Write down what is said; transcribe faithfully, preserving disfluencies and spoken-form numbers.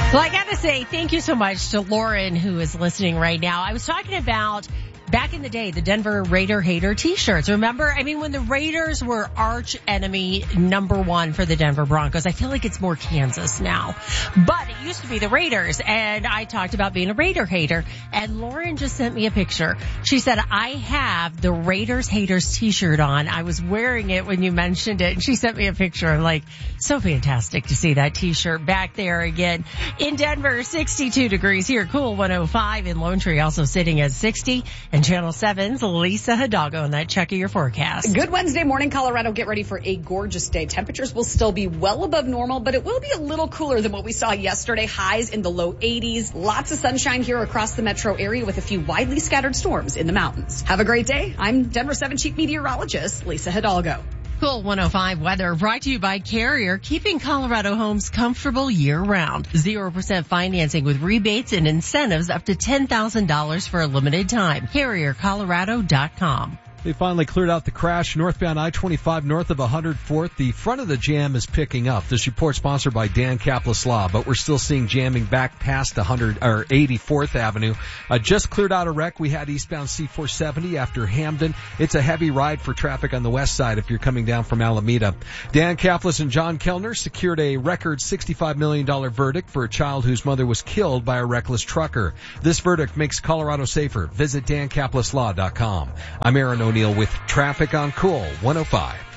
Well, I got to say thank you so much to Lauren, who is listening right now. I was talking about back in the day, the Denver Raider Hater t-shirts. Remember? I mean, when the Raiders were arch enemy number one for the Denver Broncos, I feel like it's more Kansas now. But it used to be the Raiders, and I talked about being a Raider hater, and Lauren just sent me a picture. She said, I have the Raiders Haters t-shirt on. I was wearing it when you mentioned it, and she sent me a picture. I'm like, so fantastic to see that t-shirt back there again. In Denver, sixty-two degrees here, cool one oh five. In Lone Tree, also sitting at sixty. And Channel seven's Lisa Hidalgo on that check of your forecast. Good Wednesday morning, Colorado. Get ready for a gorgeous day. Temperatures will still be well above normal, but it will be a little cooler than what we saw yesterday. Highs in the low eighties. Lots of sunshine here across the metro area with a few widely scattered storms in the mountains. Have a great day. I'm Denver seven Chief Meteorologist Lisa Hidalgo. Cool one oh five weather brought to you by Carrier, keeping Colorado homes comfortable year-round. zero percent financing with rebates and incentives up to ten thousand dollars for a limited time. Carrier Colorado dot com. They finally cleared out the crash northbound I twenty-five north of one hundred fourth. The front of the jam is picking up. This report sponsored by Dan Kaplan Law, but we're still seeing jamming back past one hundred or eighty-fourth Avenue. Uh, just cleared out a wreck. We had eastbound C four seventy after Hamden. It's a heavy ride for traffic on the west side if you're coming down from Alameda. Dan Kaplan and John Kellner secured a record sixty-five million dollars verdict for a child whose mother was killed by a reckless trucker. This verdict makes Colorado safer. Visit Dan Kaplan Law dot com. I'm Aaron O'Neill with traffic on Cool one oh five.